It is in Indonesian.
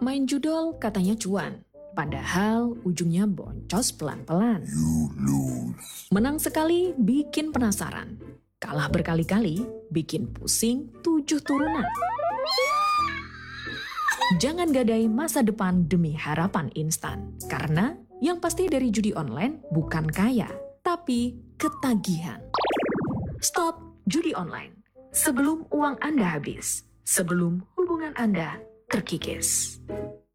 Main judol katanya cuan, padahal ujungnya boncos pelan-pelan. Menang sekali bikin penasaran, kalah berkali-kali bikin pusing 7 turunan. Jangan gadai masa depan demi harapan instan, karena yang pasti dari judi online bukan kaya, tapi ketagihan. Stop judi online sebelum uang Anda habis, sebelum hubungan Anda terkikis.